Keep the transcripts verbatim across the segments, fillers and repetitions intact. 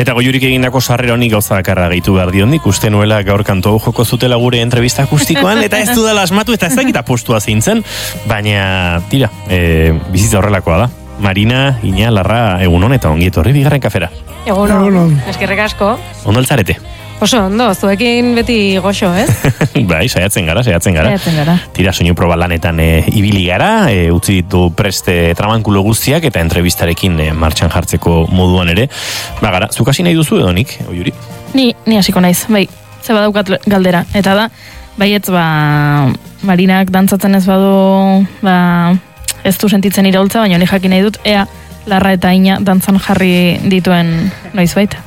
Eta Goiurik egindako sarrera honi gauza bakarra gehitu behar diondik, uste nuela gaur kantu joko zutela gure entrevista akustikoan, eta ez dudala asmatu, eta ez dakita postua zeintzen, baina, tira, e, bizitza horrelakoa da. Marina, Ina, Larra, egunon eta ongi etorri bigarren kafera. Egunon, eskerrik asko. Ondo altzarete? Oso, ondo, zuekin beti goxo, ez? Bai, saiatzen gara, saiatzen gara. Saiatzen gara. Tira, soinu proba lanetan e, ibili gara, e, utzi ditu preste tramankulo guztiak eta entrevistarekin e, martxan jartzeko moduan ere. Ba, gara, zuk hasi nahi duzu edo nik, Oiuri? Ni, ni hasiko naiz, bai, ze badaukat galdera. Eta da, baietz, ba, Marinak dantzatzen ez badu, ba, ez du sentitzen iraultza, baina honi jakin nahi dut, ea, Larra eta Ina dantzan jarri dituen noiz baita.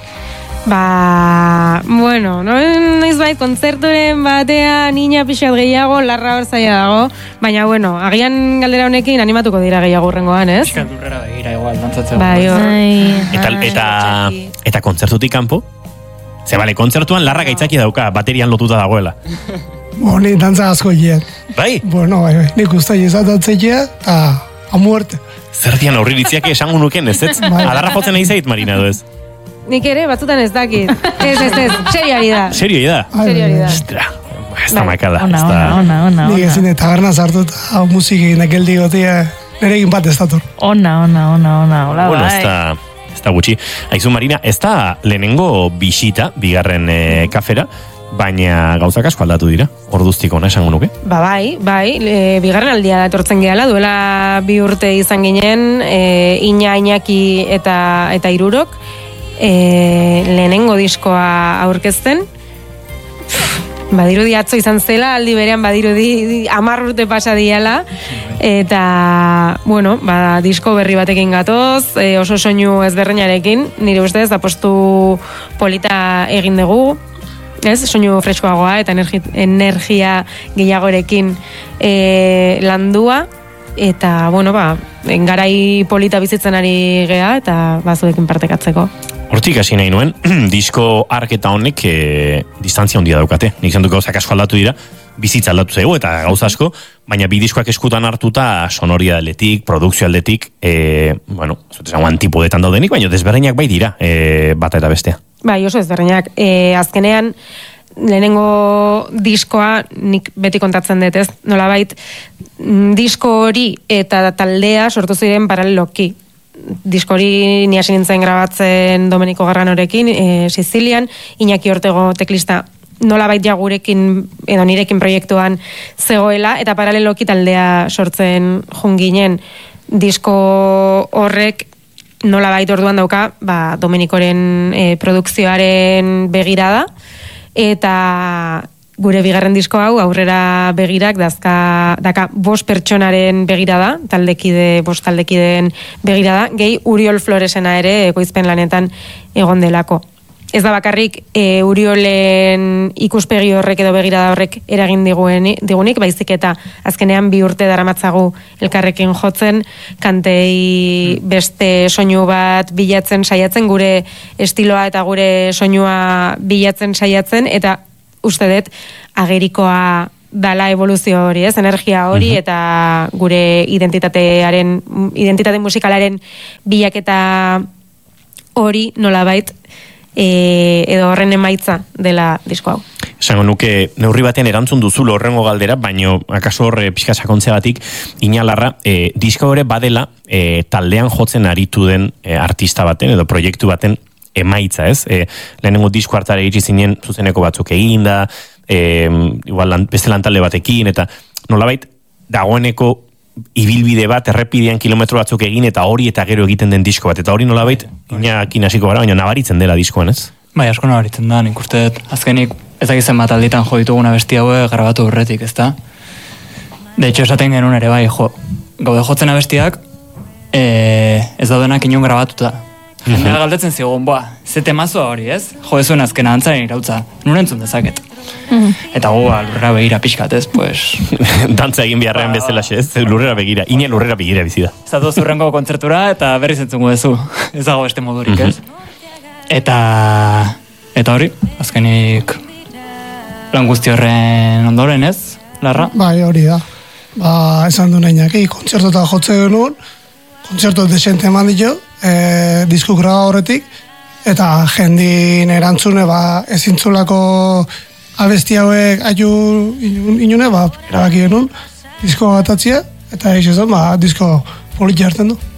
Ba, bueno, no, noiz bait, kontzerturen batean Ina pixat gehiago, Larra hor zaila dago, baina, bueno, agian galdera honekin animatuko dira gehiago urrengoan, ez? Pixkat lurrera begira igual, dantzatzea. Bai, hor. Eta, eta, eta kontzertutik kanpo? Ze, bale, kontzertuan Larra gaitzaki dauka, baterian lotuta dagoela. Honi, dantza asko hiet. Bai? Bueno, bai, bai, nik usta izatatzeia, eta a muerte. Zer dian aurriritziak esango nuken, ez ez? Adarra jotzen nahi zait, Marina, edo ez? Nik ere, batzutan ez dakit. Ez, ez, ez, serioari da. Serioari da? Serioari da. Ostra, ez da makada. Ona, ona, ona, ona. Nik ezin eta garna sartu eta musikin akeldi gotia nerekin bat ez dator. Ona, ona, ona, ona, ona, bueno, ez da, ez da gutxi. Aizu, Marina, ez da lehenengo bisita, bigarren e, kafera, baina gauzak asko aldatu dira, orduztik ona esango nuke? Ba bai, bai, e, bigarren aldia datortzen gehala, duela bi urte izan ginen, e, Ina, Iñaki eta, eta Irurok, e, lehenengo diskoa aurkezten, badirudi atzo izan zela, aldi berean badirudi hamar urte pasa diala, eta, bueno, ba, disko berri batekin gatoz, e, oso soinu ezberdinarekin, nire ustez, apostu polita egin dugu, ez, soinu freskoagoa eta energi, energia gehiagorekin e, landua, eta, bueno, ba, garai polita bizitzen ari gea, eta bazuekin partekatzeko. Hortik hasi nahi nuen, disko arketa honek e, distantzia handia daukate. Nik zendu gauzak asko aldatu dira, bizitza aldatu zego eta gauza asko, baina bi diskoak eskutan hartuta sonoria aldetik, produkzio aldetik, e, bueno, zotezago antipodetan daudenik, baina desberdinak bai dira, e, bata eta bestea. Bai, oso ezberdinak. E, azkenean, lehenengo diskoa nik beti kontatzen dut, ez? Nolabait, disko hori eta taldea sortu ziren paraleloki. Disko hori ni hasi nintzen grabatzen Domenico Garranorekin, e, Sizilian, Iñaki Ortego teklista nolabait ja gurekin edo nirekin proiektuan zegoela, eta paraleloki taldea sortzen junginen. Disko horrek nolabait orduan dauka, ba, Domenikoren e, produkzioaren begirada, eta gure bigarren disko hau aurrera begirak dazka, daka bost pertsonaren begirada, taldekide, bost taldekideen begirada, gehi Uriol Floresena ere ekoizpen lanetan egon delako. Ez da bakarrik e, Uriolen ikuspegi horrek edo begirada horrek eragin diguen, digunik, baizik eta azkenean bi urte daramatzagu elkarrekin jotzen, kantei beste soinu bat bilatzen saiatzen, gure estiloa eta gure soinua bilatzen saiatzen, eta uste dut agerikoa dala evoluzio hori, ez, energia hori, uh-huh. eta gure identitatearen, identitate musikalaren bilaketa hori nolabait, E, edo horren emaitza dela disko hau. Esango nuke, neurri batean erantzun duzulo horrengo galdera, baino akaso horre pixka sakontzea batik, Ina Larra, e, disko hori badela e, taldean jotzen aritu den e, artista baten edo proiektu baten emaitza, ez? E, lehenengo disko hartara iritsi zinen zuzeneko batzuk eginda, e, igual lan, beste lantalde batekin, eta nolabait dagoeneko ibilbide bat, errepidean kilometro batzuk egin, eta hori eta gero egiten den disko bat. Eta hori nolabait, Inakin hasiko gara, baina nabaritzen dela diskoan, ez? Bai, asko nabaritzen da, nik uste dut, azkenik ezakizen bat alditan jo dituguna besti haue grabatu horretik, ez da? De hecho, esaten genuen ere, bai, jo, gaude jotzen abestiak, e, ez daudenak inon grabatuta. Jendea galdetzen zigun, boa, ze temazoa hori, ez? Jo, ez zuen azkena antzaren irautza, nure entzun dezaket. Eta gu, lurrera begira pixkat, ez, pues... Dantza egin beharrean bezala, ez? Lurrera begira, Ine lurrera begira bizida. Zatu zurrengo kontzertura eta berriz entzungu dezu. Ez dago beste modurik, ez? Eta... Eta hori, azkenik... Lan guzti horren ondoren, ez? Larra? Bai, hori da. Ba, esan du nahi naki, kontzertota jotze genuen, kontzertot desente eman ditu, e, disku graba horretik, eta jendin erantzune, ba, ezintzulako abesti hauek aiu inune, ba, erabaki genuen, disko bat atzia, eta eixezan, ba, disko politia hartzen du.